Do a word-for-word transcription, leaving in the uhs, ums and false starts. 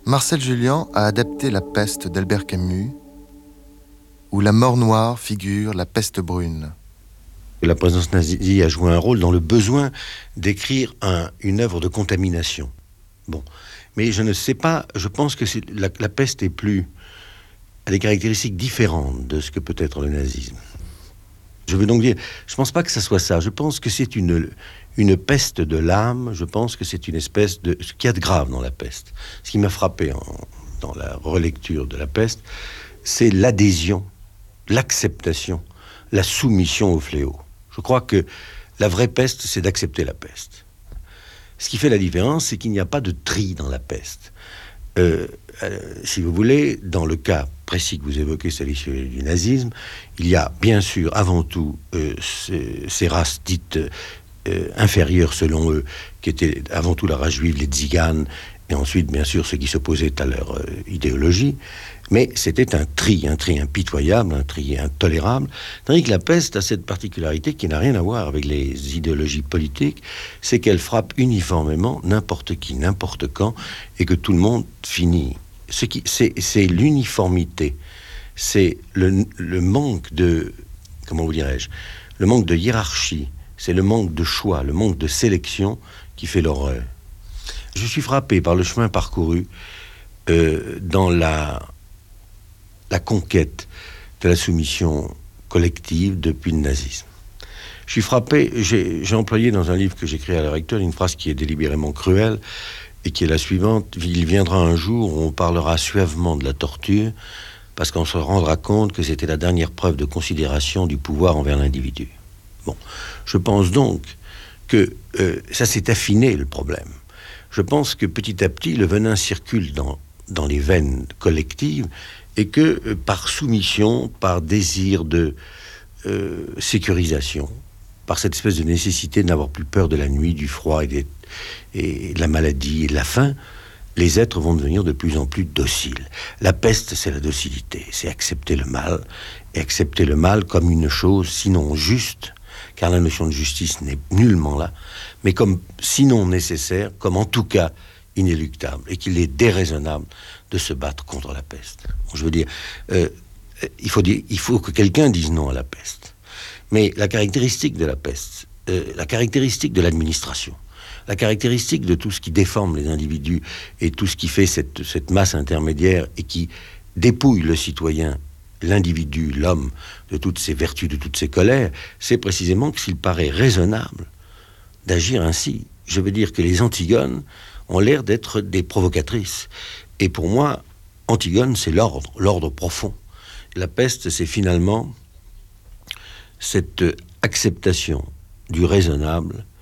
Marcel Julian a adapté La peste d'Albert Camus, où la mort noire figure la peste brune. La présence nazie a joué un rôle dans le besoin d'écrire un, une œuvre de contamination. Bon, mais je ne sais pas, je pense que c'est, la, la peste est plus, a des caractéristiques différentes de ce que peut être le nazisme. Je veux donc dire, je ne pense pas que ça soit ça. Je pense que c'est une, une peste de l'âme. Je pense que c'est une espèce de... Ce qu'il y a de grave dans la peste, ce qui m'a frappé en, dans la relecture de la peste, c'est l'adhésion, l'acceptation, la soumission au fléau. Je crois que la vraie peste, c'est d'accepter la peste. Ce qui fait la différence, c'est qu'il n'y a pas de tri dans la peste. Euh, euh, si vous voulez, dans le cas précis que vous évoquez, c'est-à-dire du nazisme, il y a bien sûr, avant tout, euh, ces, ces races dites euh, inférieures selon eux, qui étaient avant tout la race juive, les tziganes, et ensuite, bien sûr, ceux qui s'opposaient à leur euh, idéologie. Mais c'était un tri, un tri impitoyable, un tri intolérable. Tandis que la peste a cette particularité qui n'a rien à voir avec les idéologies politiques, c'est qu'elle frappe uniformément n'importe qui, n'importe quand, et que tout le monde finit. Ce qui, c'est, c'est l'uniformité, c'est le, le manque de, comment vous dirais-je, le manque de hiérarchie, c'est le manque de choix, le manque de sélection qui fait l'horreur. Je suis frappé par le chemin parcouru euh, dans la... la conquête de la soumission collective depuis le nazisme. Je suis frappé, j'ai, j'ai employé dans un livre que j'écris à l'heure actuelle une phrase qui est délibérément cruelle et qui est la suivante: il viendra un jour où on parlera suavement de la torture parce qu'on se rendra compte que c'était la dernière preuve de considération du pouvoir envers l'individu. Bon, je pense donc que euh, ça s'est affiné, le problème. Je pense que petit à petit, le venin circule dans, dans les veines collectives et que euh, par soumission, par désir de euh, sécurisation, par cette espèce de nécessité de n'avoir plus peur de la nuit, du froid et, des, et de la maladie et de la faim, les êtres vont devenir de plus en plus dociles. La peste, c'est la docilité, c'est accepter le mal, et accepter le mal comme une chose sinon juste, car la notion de justice n'est nullement là, mais comme sinon nécessaire, comme en tout cas inéluctable, et qu'il est déraisonnable de se battre contre la peste. Je veux dire, euh, il faut dire, il faut que quelqu'un dise non à la peste. Mais la caractéristique de la peste, euh, la caractéristique de l'administration, la caractéristique de tout ce qui déforme les individus et tout ce qui fait cette, cette masse intermédiaire et qui dépouille le citoyen, l'individu, l'homme, de toutes ses vertus, de toutes ses colères, c'est précisément que s'il paraît raisonnable d'agir ainsi. Je veux dire que les Antigones ont l'air d'être des provocatrices. Et pour moi, Antigone, c'est l'ordre, l'ordre profond. La peste, c'est finalement cette acceptation du raisonnable